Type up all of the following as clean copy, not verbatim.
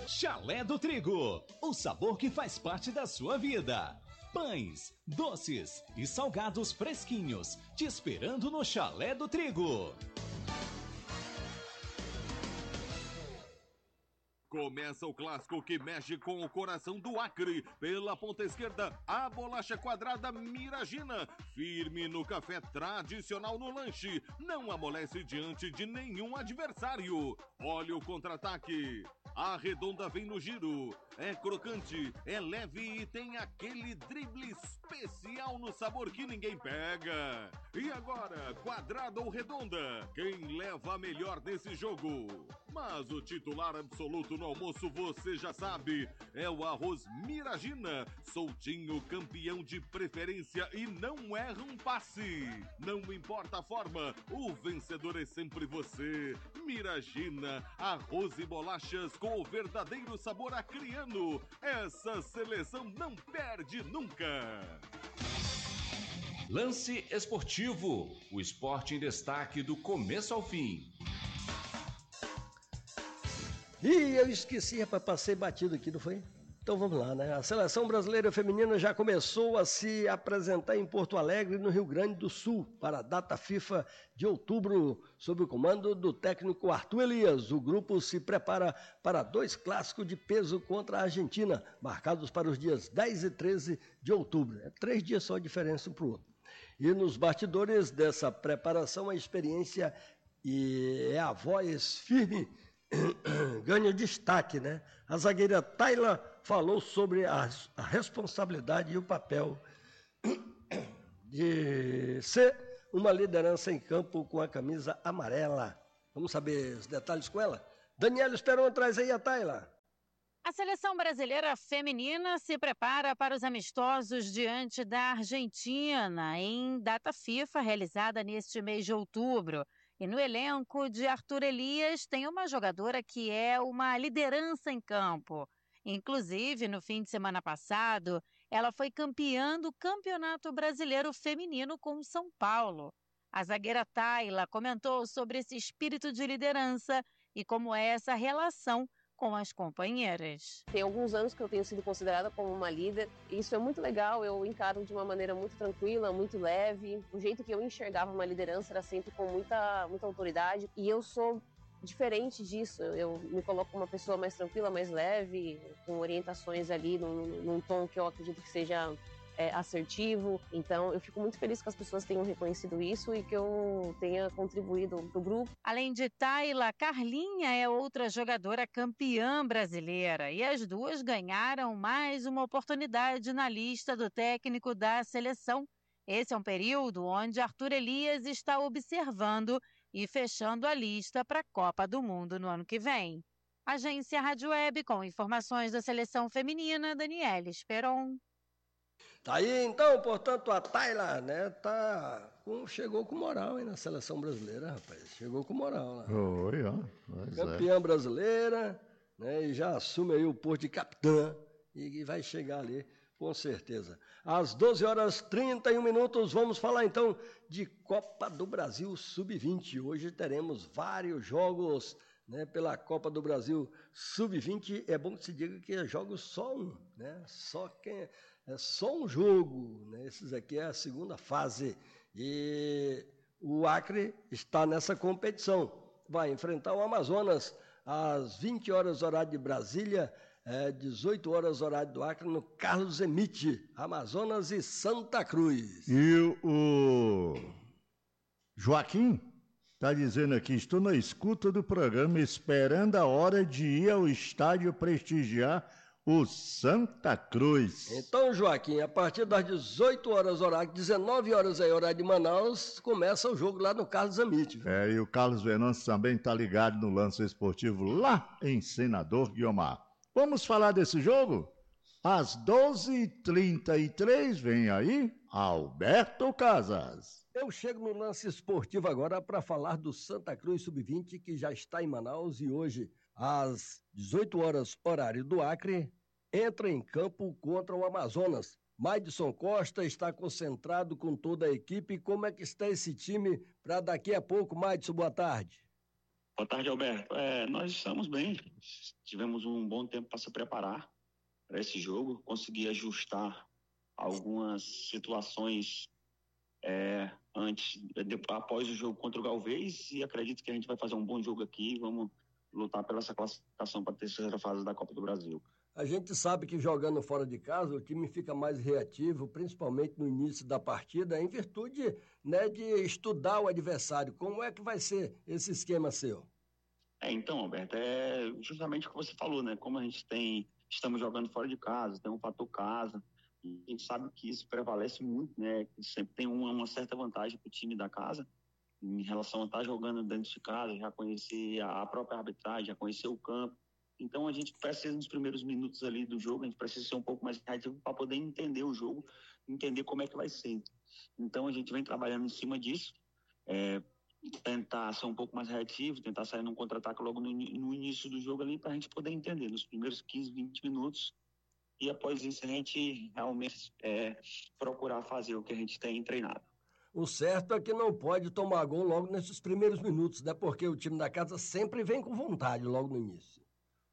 Chalé do Trigo, o sabor que faz parte da sua vida. Pães, doces e salgados fresquinhos, te esperando no Chalé do Trigo. Começa o clássico que mexe com o coração do Acre. Pela ponta esquerda, a bolacha quadrada Miragina. Firme no café, tradicional no lanche. Não amolece diante de nenhum adversário. Olha o contra-ataque. A redonda vem no giro. É crocante, é leve e tem aquele drible especial no sabor que ninguém pega. E agora, quadrada ou redonda? Quem leva a melhor nesse jogo? Mas o titular absoluto no almoço você já sabe, é o arroz Miragina, soltinho, campeão de preferência e não erra um passe. Não importa a forma, o vencedor é sempre você. Miragina, arroz e bolachas com o verdadeiro sabor acriano. Essa seleção não perde nunca. Lance Esportivo, o esporte em destaque do começo ao fim. Ih, eu esqueci, rapaz, passei batido aqui, não foi? Então vamos lá, né? A seleção brasileira feminina já começou a se apresentar em Porto Alegre, no Rio Grande do Sul, para a data FIFA de outubro, sob o comando do técnico Arthur Elias. O grupo se prepara para 2 clássicos de peso contra a Argentina, marcados para os dias 10 e 13 de outubro. É 3 dias só de diferença um para o outro. E nos bastidores dessa preparação, a experiência e a voz firme ganha destaque, né? A zagueira Tayla falou sobre a responsabilidade e o papel de ser uma liderança em campo com a camisa amarela. Vamos saber os detalhes com ela? Daniela Esperon, traz aí a Tayla. A seleção brasileira feminina se prepara para os amistosos diante da Argentina em data FIFA realizada neste mês de outubro. E no elenco de Arthur Elias tem uma jogadora que é uma liderança em campo. Inclusive, no fim de semana passado, ela foi campeã do Campeonato Brasileiro Feminino com o São Paulo. A zagueira Tayla comentou sobre esse espírito de liderança e como é essa relação com as companheiras. Tem alguns anos que eu tenho sido considerada como uma líder e isso é muito legal, eu encaro de uma maneira muito tranquila, muito leve. O jeito que eu enxergava uma liderança era sempre com muita autoridade e eu sou diferente disso, eu me coloco como uma pessoa mais tranquila, mais leve, com orientações ali num tom que eu acredito que seja assertivo. Então eu fico muito feliz que as pessoas tenham reconhecido isso e que eu tenha contribuído para o grupo. Além de Tayla, Carlinha é outra jogadora campeã brasileira e as duas ganharam mais uma oportunidade na lista do técnico da seleção. Esse é um período onde Arthur Elias está observando e fechando a lista para a Copa do Mundo no ano que vem. Agência Rádio Web com informações da seleção feminina, Daniela Esperon. Tá aí então, portanto, a Tayla, né, chegou com moral aí na seleção brasileira, rapaz. Chegou com moral lá. Oi, ó. Campeã brasileira, né, e já assume aí o posto de capitã e vai chegar ali, com certeza. Às 12h31, vamos falar então de Copa do Brasil Sub-20. Hoje teremos vários jogos, né, pela Copa do Brasil Sub-20. É bom que se diga que é jogo só um, né? É só um jogo, né? Esses aqui é a segunda fase. E o Acre está nessa competição. Vai enfrentar o Amazonas às 20 horas horário de Brasília, 18 horas horário do Acre, no Carlos Emite, Amazonas e Santa Cruz. E o Joaquim está dizendo aqui, estou na escuta do programa, esperando a hora de ir ao estádio prestigiar o Santa Cruz. Então, Joaquim, a partir das 18 horas horário, 19 horas aí, horário de Manaus, começa o jogo lá no Carlos Amite. E o Carlos Venâncio também está ligado no lance esportivo lá em Senador Guiomar. Vamos falar desse jogo? Às 12h33 vem aí Alberto Casas. Eu chego no lance esportivo agora para falar do Santa Cruz Sub-20, que já está em Manaus e hoje, às 18 horas, horário do Acre, entra em campo contra o Amazonas. Maidson Costa está concentrado com toda a equipe. Como é que está esse time para daqui a pouco? Maidson, boa tarde. Boa tarde, Alberto. Nós estamos bem. tivemos um bom tempo para se preparar para esse jogo, consegui ajustar algumas situações após o jogo contra o Galvez, e acredito que a gente vai fazer um bom jogo aqui, vamos lutar pela essa classificação para a terceira fase da Copa do Brasil. A gente sabe que jogando fora de casa o time fica mais reativo, principalmente no início da partida, em virtude, né, de estudar o adversário. Como é que vai ser esse esquema seu? Então, Alberto, é justamente o que você falou, né? Como estamos jogando fora de casa, tem um fator casa, e a gente sabe que isso prevalece muito, né? Sempre tem uma certa vantagem para o time da casa em relação a estar jogando dentro de casa, já conhecer a própria arbitragem, já conhecer o campo. Então a gente precisa, nos primeiros minutos ali do jogo, a gente precisa ser um pouco mais reativo para poder entender o jogo, entender como é que vai ser. Então a gente vem trabalhando em cima disso, tentar ser um pouco mais reativo, tentar sair num contra-ataque logo no início do jogo ali, para a gente poder entender nos primeiros 15, 20 minutos, e após isso a gente realmente procurar fazer o que a gente tem treinado. O certo é que não pode tomar gol logo nesses primeiros minutos, né? Porque o time da casa sempre vem com vontade logo no início.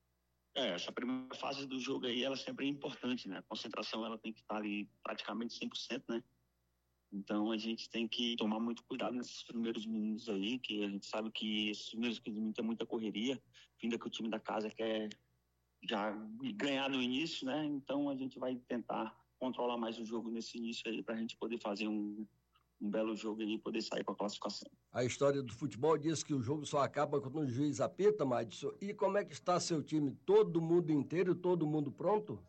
Essa primeira fase do jogo aí, ela sempre é importante, né? A concentração, ela tem que estar ali praticamente 100%, né? Então, a gente tem que tomar muito cuidado nesses primeiros minutos aí, que a gente sabe que esses primeiros minutos é muita correria, ainda que o time da casa quer já ganhar no início, né? Então, a gente vai tentar controlar mais o jogo nesse início aí, para a gente poder fazer um belo jogo aí e poder sair com a classificação. A história do futebol diz que o jogo só acaba quando o juiz apita, Madison. E como é que está seu time? Todo mundo inteiro, todo mundo pronto?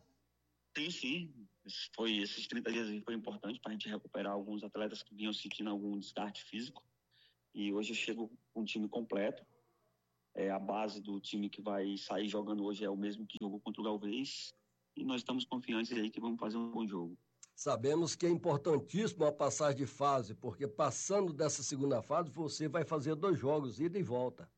Sim. Esses 30 dias aí foi importante para a gente recuperar alguns atletas que vinham sentindo algum desgaste físico. E hoje eu chego com um time completo. A base do time que vai sair jogando hoje é o mesmo que jogou contra o Galvez. E nós estamos confiantes aí que vamos fazer um bom jogo. Sabemos que é importantíssimo a passagem de fase, porque passando dessa segunda fase, você vai fazer 2 jogos, ida e volta.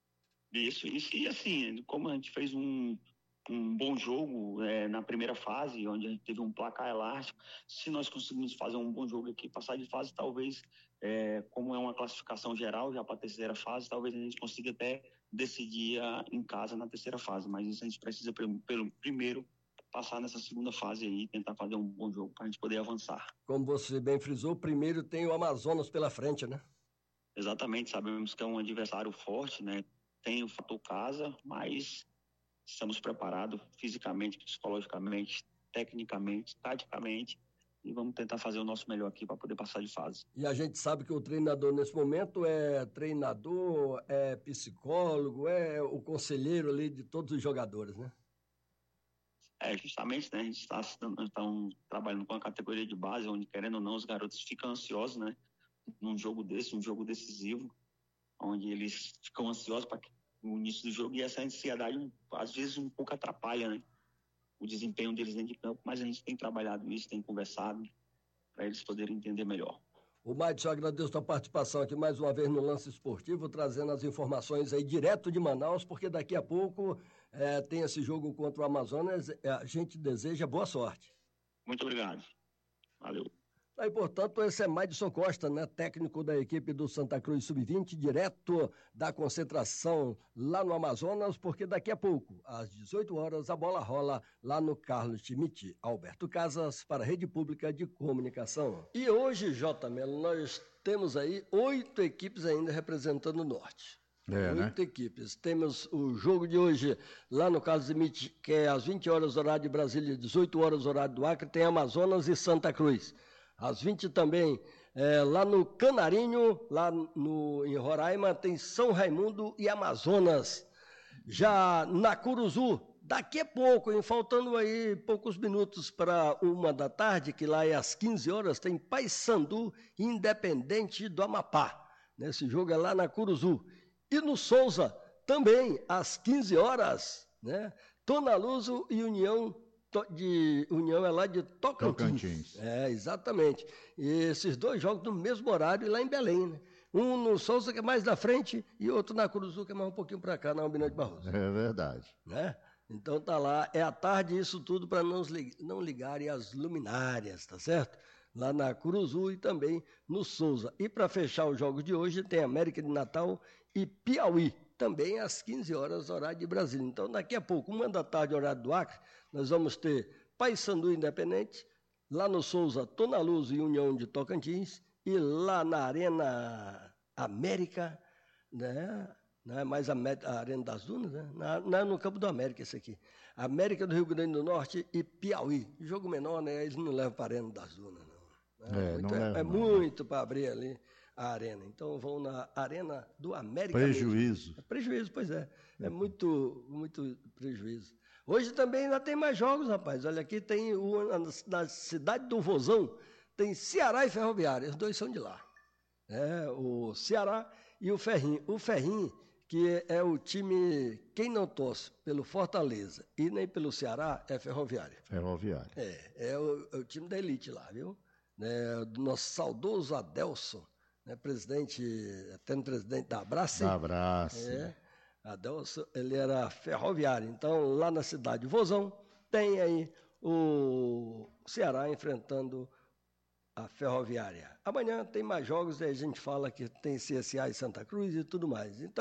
Isso. E assim, como a gente fez um bom jogo na primeira fase, onde a gente teve um placar elástico, se nós conseguirmos fazer um bom jogo aqui, passar de fase, talvez, como é uma classificação geral já para a terceira fase, talvez a gente consiga até decidir em casa na terceira fase, mas isso a gente precisa pelo primeiro passar nessa segunda fase aí, tentar fazer um bom jogo para a gente poder avançar. Como você bem frisou, primeiro tem o Amazonas pela frente, né? Exatamente, sabemos que é um adversário forte, né? Tem o fator casa, mas estamos preparados fisicamente, psicologicamente, tecnicamente, taticamente, e vamos tentar fazer o nosso melhor aqui para poder passar de fase. E a gente sabe que o treinador nesse momento é treinador, é psicólogo, é o conselheiro ali de todos os jogadores, né? Justamente, né? A gente está trabalhando com a categoria de base, onde, querendo ou não, os garotos ficam ansiosos, né? Num jogo desse, um jogo decisivo, onde eles ficam ansiosos para o início do jogo, e essa ansiedade, às vezes, um pouco atrapalha, né? O desempenho deles dentro de campo, mas a gente tem trabalhado isso, tem conversado, para eles poderem entender melhor. O Madison, agradeço a sua participação aqui mais uma vez no Lance Esportivo, trazendo as informações aí direto de Manaus, porque daqui a pouco tem esse jogo contra o Amazonas. A gente deseja boa sorte. Muito obrigado. Valeu. E, portanto, esse é Madison Costa, né, técnico da equipe do Santa Cruz Sub-20, direto da concentração lá no Amazonas, porque daqui a pouco, às 18 horas, a bola rola lá no Carlos Schmidt. Alberto Casas, para a Rede Pública de Comunicação. E hoje, J. Melo, nós temos aí 8 equipes ainda representando o Norte. 8 equipes. Temos o jogo de hoje lá no Carlos Schmidt, que é às 20 horas, horário de Brasília, 18 horas, horário do Acre, tem Amazonas e Santa Cruz. Às 20 também, lá no Canarinho, em Roraima, tem São Raimundo e Amazonas. Já na Curuzu, daqui a pouco, faltando aí poucos minutos para 1h, que lá é às 15 horas, tem Paysandu e Independente do Amapá. Esse jogo é lá na Curuzu. E no Souza, também, às 15 horas, né? Tonaluso e União é lá de Tocantins. Exatamente. E esses 2 jogos no mesmo horário lá em Belém, né? Um no Souza, que é mais da frente, e outro na Curuzu, que é mais um pouquinho para cá, na Almirante Barroso. É verdade. Né? Então tá lá, é à tarde isso tudo para não ligarem as luminárias, tá certo? Lá na Curuzu e também no Souza. E para fechar os jogos de hoje, tem América de Natal e Piauí. também às 15 horas, horário de Brasília. Então, daqui a pouco, 1 da tarde, horário do Acre, nós vamos ter Paysandu Independente, lá no Souza, Tonaluz e União de Tocantins, e lá na Arena América, né? Não é mais a Arena das Dunas, né? Não é no Campo do América esse aqui. América do Rio Grande do Norte e Piauí. Jogo menor, né? Eles não levam para a Arena das Dunas, não. Muito para abrir ali a arena. Então vão na Arena do América. Prejuízo. Prejuízo, pois é. É muito prejuízo. Hoje também ainda tem mais jogos, rapaz. Olha aqui, tem na cidade do Vozão, tem Ceará e Ferroviária. Os dois são de lá. O Ceará e o Ferrinho. O Ferrinho, que é o time, quem não torce pelo Fortaleza e nem pelo Ceará, é Ferroviária. Ferroviária. É o time da elite lá, viu? Do nosso saudoso Adelson, né, presidente da Abrace. Da Abrace. Adelson, ele era ferroviário. Então, lá na cidade de Vozão, tem aí o Ceará enfrentando a Ferroviária. Amanhã tem mais jogos, e a gente fala que tem CSA e Santa Cruz e tudo mais. Então,